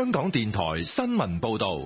香港電台新聞報道。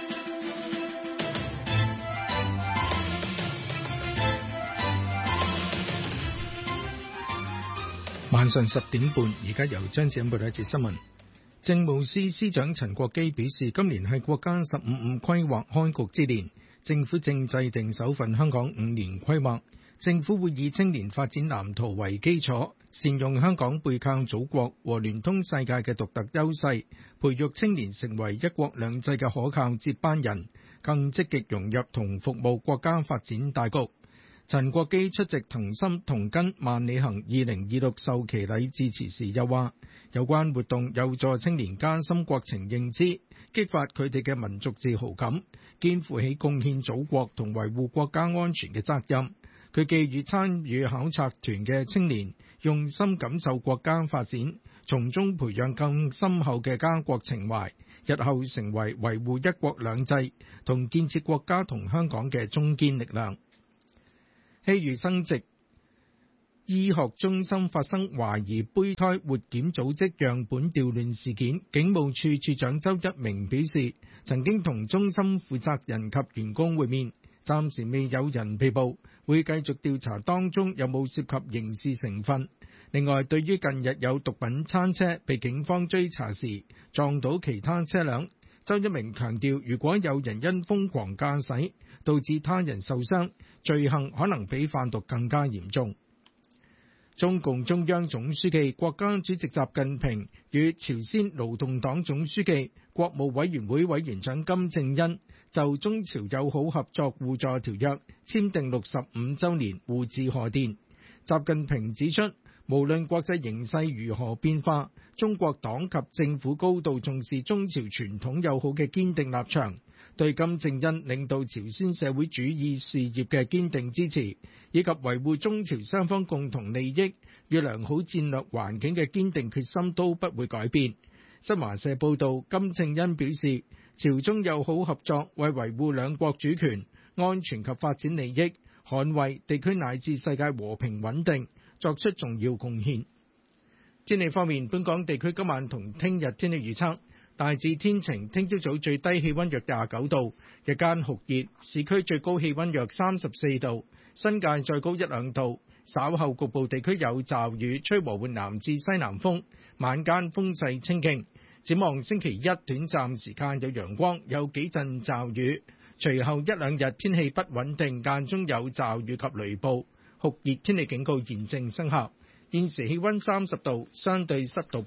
晚上10點半，而家由張子欣報道一節新聞。政務司司長陳國基表示，今年係國家15五規劃開局之年，政府正制定首份香港5年規劃。政府會以青年發展藍圖為基礎，善用香港背靠祖國和聯通世界嘅獨特優勢，培育青年成為一國兩制嘅可靠接班人，更積極融入同服務國家發展大局。陳國基出席同心同根萬里行2026授旗禮致辭時又話，有關活動有助青年加深國情認知，激發佢哋嘅民族自豪感，肩負起貢獻祖國同維護國家安全嘅責任。佢寄語參與考察團嘅青年，用心感受國家發展，從中培養更深厚嘅家國情懷，日後成為維護一國兩制同建設國家同香港嘅中堅力量。希預生殖醫學中心發生懷疑胚胎活檢組織樣本調亂事件，警務處處長周一鳴表示，曾經同中心負責人及員工會面，暫時未有人被捕，會繼續調查當中有冇涉及刑事成分。另外，對於近日有毒品餐車被警方追查時撞到其他車輛，周一鳴強調，如果有人因瘋狂駕駛導致他人受傷，罪行可能比販毒更加嚴重。中共中央總書記、國家主席習近平與朝鮮勞動黨總書記、國務委員會委員長金正恩就中朝友好合作互助條約簽訂65週年互致賀電。習近平指出，無論國際形勢如何變化，中國黨及政府高度重視中朝傳統友好嘅堅定立場，對金正恩領導朝鮮社會主義事業嘅堅定支持，以及維護中朝雙方共同利益與良好戰略環境嘅堅定決心都不會改變。新華社報道，金正恩表示，朝中友好合作為維護兩國主權、安全及發展利益，捍衛地區乃至世界和平穩定作出重要貢獻。天氣方面，本港地區今晚同聽日天氣預測大致天晴，聽朝早最低氣溫約29度，日間酷熱，市區最高氣溫約34度，新界再高1-2度。稍後局部地區有驟雨，吹和緩南至西南風，晚間風勢清勁。展望星期一短暫時間有陽光，有幾陣驟雨，隨後1-2日天氣不穩定，間中有驟雨及雷暴。酷熱天氣警告現正生效。現時氣溫30度，相對濕度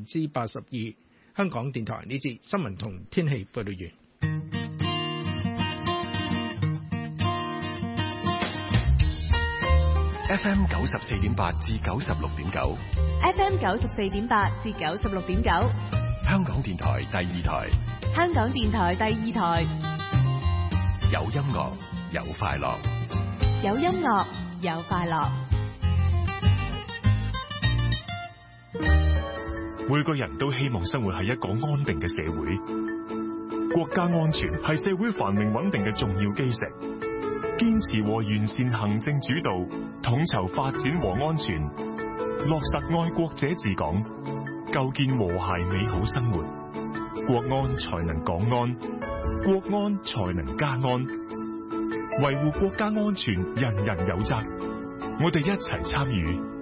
82%。香港電台呢節新聞同天氣報道完。 FM 94.8至96.9 FM 94.8至96.9， 香港電台第二台。 香港電台第二台， 有音樂，有快樂。 有音樂，有快樂。 每個人都希望生活喺一個安定嘅社會，國家安全係社會繁榮穩定嘅重要基石。堅持和完善行政主導，統籌發展和安全，落實愛國者治港，構建和諧美好生活。國安才能港安，國安才能家安。維護國家安全，人人有責。我哋一齊參與，